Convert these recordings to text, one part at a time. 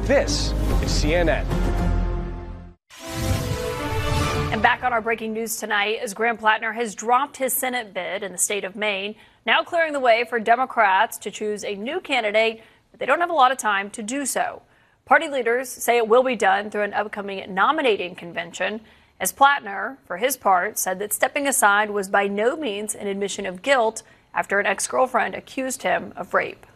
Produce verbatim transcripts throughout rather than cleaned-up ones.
This is C N N. And back on our breaking news tonight, as Graham Plattner has dropped his Senate bid in the state of Maine, now clearing the way for Democrats to choose a new candidate, but they don't have a lot of time to do so. Party leaders say it will be done through an upcoming nominating convention, as Plattner, for his part, said that stepping aside was by no means an admission of guilt after an ex-girlfriend accused him of rape.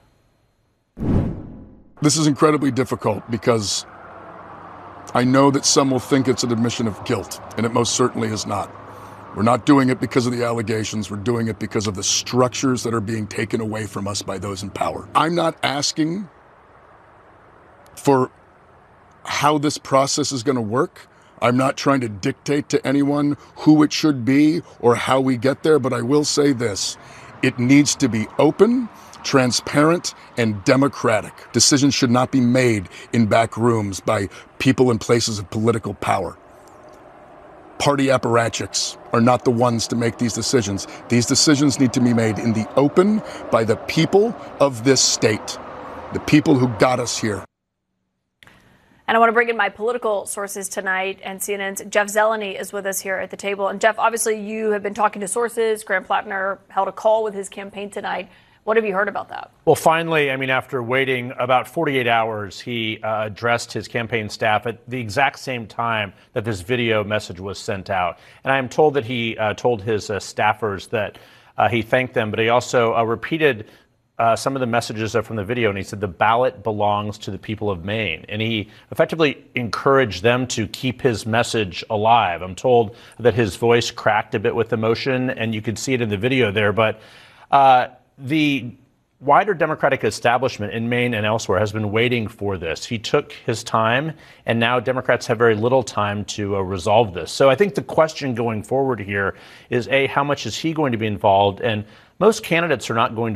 This is incredibly difficult because I know that some will think it's an admission of guilt, and it most certainly is not. We're not doing it because of the allegations. We're doing it because of the structures that are being taken away from us by those in power. I'm not asking for how this process is going to work. I'm not trying to dictate to anyone who it should be or how we get there, but I will say this. It needs to be open, transparent, and democratic. Decisions should not be made in back rooms by people in places of political power. Party apparatchiks are not the ones to make these decisions. These decisions need to be made in the open by the people of this state, the people who got us here. And I want to bring in my political sources tonight, and C N N's Jeff Zeleny is with us here at the table. And Jeff, obviously you have been talking to sources. Graham Plattner held a call with his campaign tonight. What have you heard about that? Well, finally, I mean, after waiting about forty-eight hours, he uh, addressed his campaign staff at the exact same time that this video message was sent out. And I am told that he uh, told his uh, staffers that uh, he thanked them, but he also uh, repeated uh, some of the messages from the video. And he said the ballot belongs to the people of Maine. And he effectively encouraged them to keep his message alive. I'm told that his voice cracked a bit with emotion, and you could see it in the video there. But uh, the wider Democratic establishment in Maine and elsewhere has been waiting for this. He took his time, and now Democrats have very little time to uh, resolve this. So I think the question going forward here is, A, how much is he going to be involved? And most candidates are not going to